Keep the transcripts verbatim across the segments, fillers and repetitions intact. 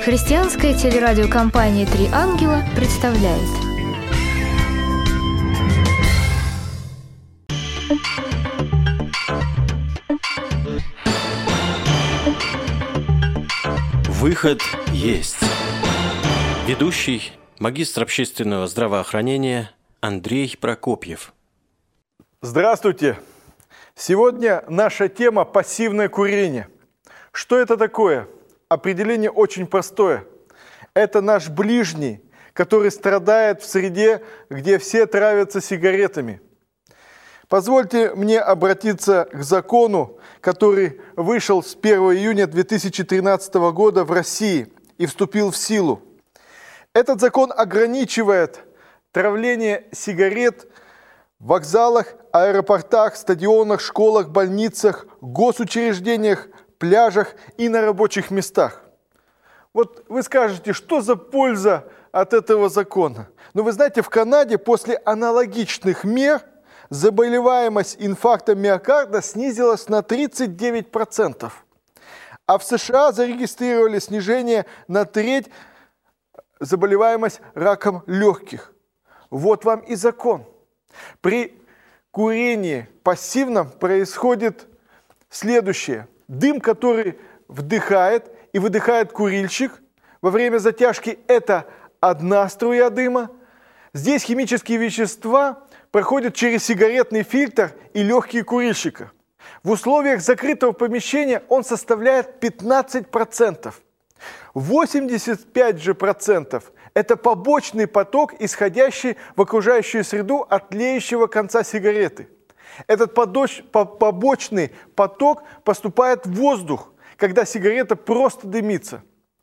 Христианская телерадиокомпания «Три ангела» представляет. Выход есть. Ведущий, магистр общественного здравоохранения Андрей Прокопьев. Здравствуйте! Сегодня наша тема – пассивное курение. Что это такое? Определение очень простое. Это наш ближний, который страдает в среде, где все травятся сигаретами. Позвольте мне обратиться к закону, который вышел с первого июня две тысячи тринадцатого года в России и вступил в силу. Этот закон ограничивает травление сигарет в вокзалах, аэропортах, стадионах, школах, больницах, госучреждениях, пляжах и на рабочих местах. Вот вы скажете, что за польза от этого закона? Но вы знаете, в Канаде после аналогичных мер заболеваемость инфарктом миокарда снизилась на тридцать девять процентов. А в США зарегистрировали снижение на треть заболеваемость раком легких. Вот вам и закон. При курении пассивном происходит следующее. Дым, который вдыхает и выдыхает курильщик во время затяжки, это одна струя дыма. Здесь химические вещества проходят через сигаретный фильтр и легкие курильщика. В условиях закрытого помещения он составляет пятнадцать процентов. восемьдесят пять же процентов это побочный поток, исходящий в окружающую среду от тлеющего конца сигареты. Этот побочный поток поступает в воздух, когда сигарета просто дымится,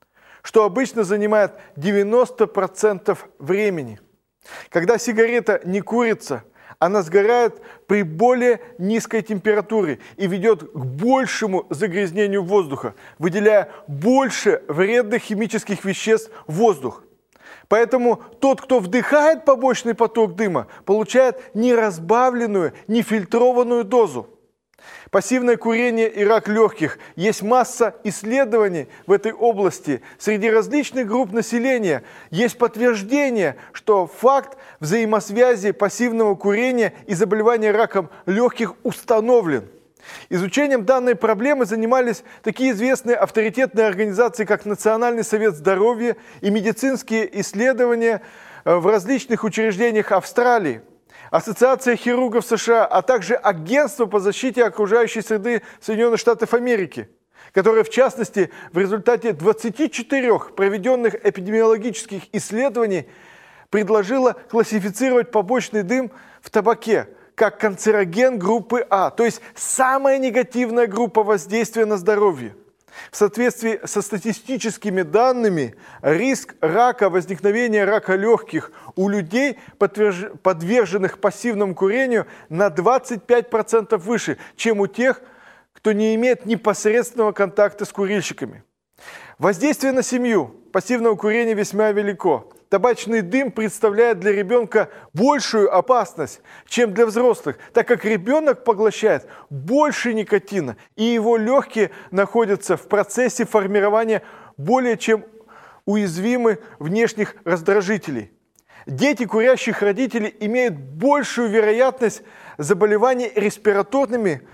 что обычно занимает девяносто процентов времени. Когда сигарета не курится, она сгорает при более низкой температуре и ведет к большему загрязнению воздуха, выделяя больше вредных химических веществ в воздух. Поэтому тот, кто вдыхает побочный поток дыма, получает неразбавленную, нефильтрованную дозу. Пассивное курение и рак легких. Есть масса исследований в этой области. Среди различных групп населения есть подтверждение, что факт взаимосвязи пассивного курения и заболевания раком легких установлен. Изучением данной проблемы занимались такие известные авторитетные организации, как Национальный совет здоровья и медицинские исследования в различных учреждениях Австралии, Ассоциация хирургов США, а также Агентство по защите окружающей среды Соединенных Штатов Америки, которое, в частности, в результате двадцати четырёх проведенных эпидемиологических исследований предложило классифицировать побочный дым в табаке как канцероген группы А, то есть самая негативная группа воздействия на здоровье. В соответствии со статистическими данными, риск рака, возникновения рака легких у людей, подверженных пассивному курению, на двадцать пять процентов выше, чем у тех, кто не имеет непосредственного контакта с курильщиками. Воздействие на семью пассивного курения весьма велико. Табачный дым представляет для ребенка большую опасность, чем для взрослых, так как ребенок поглощает больше никотина, и его легкие находятся в процессе формирования более чем уязвимых внешних раздражителей. Дети курящих родителей имеют большую вероятность заболеваний респираторными,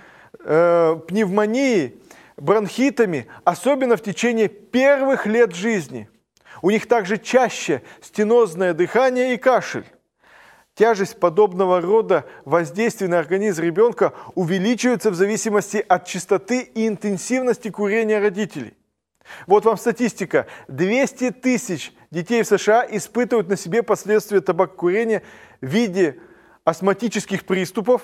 э, пневмонией, бронхитами, особенно в течение первых лет жизни. У них также чаще стенозное дыхание и кашель. Тяжесть подобного рода воздействия на организм ребенка увеличивается в зависимости от частоты и интенсивности курения родителей. Вот вам статистика. двести тысяч детей в США испытывают на себе последствия табакокурения в виде астматических приступов,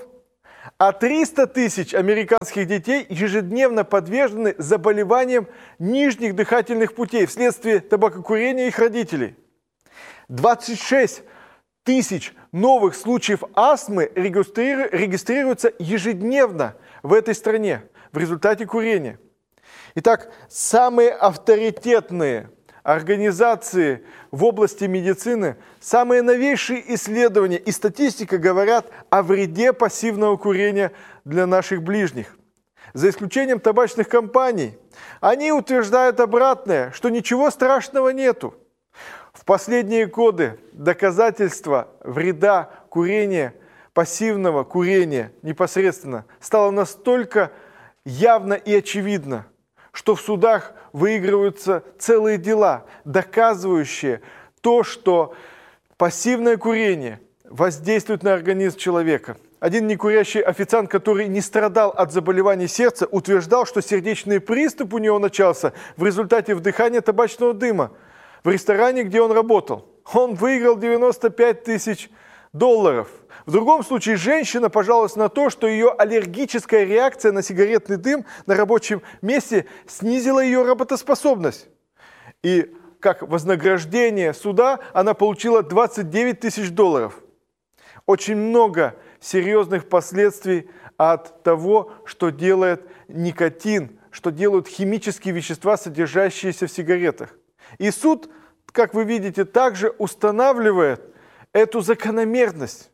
а триста тысяч американских детей ежедневно подвержены заболеваниям нижних дыхательных путей вследствие табакокурения их родителей. двадцать шесть тысяч новых случаев астмы регистрируются ежедневно в этой стране в результате курения. Итак, самые авторитетные организации в области медицины, самые новейшие исследования и статистика говорят о вреде пассивного курения для наших ближних. За исключением табачных компаний, они утверждают обратное, что ничего страшного нету. В последние годы доказательства вреда курения, пассивного курения непосредственно, стало настолько явно и очевидно, что в судах выигрываются целые дела, доказывающие то, что пассивное курение воздействует на организм человека. Один некурящий официант, который не страдал от заболеваний сердца, утверждал, что сердечный приступ у него начался в результате вдыхания табачного дыма в ресторане, где он работал. Он выиграл девяносто пять тысяч долларов. В другом случае женщина пожаловалась на то, что ее аллергическая реакция на сигаретный дым на рабочем месте снизила ее работоспособность. И как вознаграждение суда она получила двадцать девять тысяч долларов. Очень много серьезных последствий от того, что делает никотин, что делают химические вещества, содержащиеся в сигаретах. И суд, как вы видите, также устанавливает эту закономерность.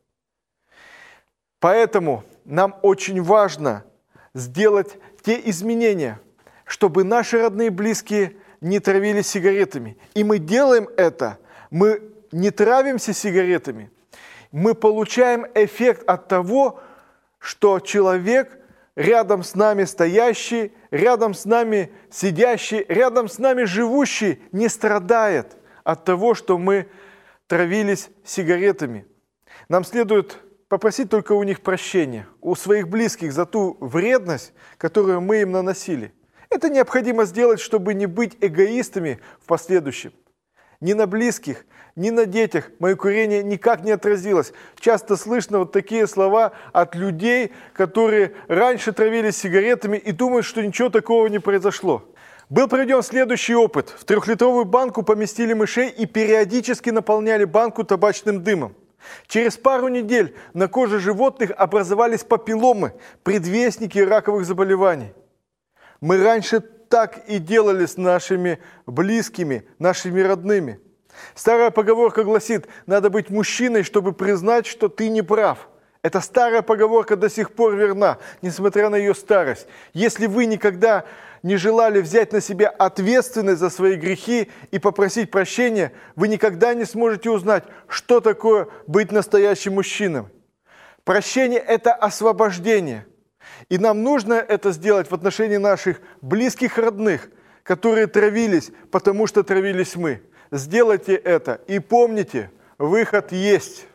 Поэтому нам очень важно сделать те изменения, чтобы наши родные и близкие не травились сигаретами. И мы делаем это, мы не травимся сигаретами, мы получаем эффект от того, что человек рядом с нами стоящий, рядом с нами сидящий, рядом с нами живущий не страдает от того, что мы травились сигаретами. Нам следует попросить только у них прощения, у своих близких за ту вредность, которую мы им наносили. Это необходимо сделать, чтобы не быть эгоистами в последующем. Ни на близких, ни на детях мое курение никак не отразилось. Часто слышно вот такие слова от людей, которые раньше травились сигаретами и думают, что ничего такого не произошло. Был проведен следующий опыт. В трехлитровую банку поместили мышей и периодически наполняли банку табачным дымом. Через пару недель на коже животных образовались папилломы, предвестники раковых заболеваний. Мы раньше так и делали с нашими близкими, нашими родными. Старая поговорка гласит: надо быть мужчиной, чтобы признать, что ты не прав. Эта старая поговорка до сих пор верна, несмотря на ее старость. Если вы никогда не желали взять на себя ответственность за свои грехи и попросить прощения, вы никогда не сможете узнать, что такое быть настоящим мужчиной. Прощение – это освобождение. И нам нужно это сделать в отношении наших близких, родных, которые травились, потому что травились мы. Сделайте это и помните, выход есть.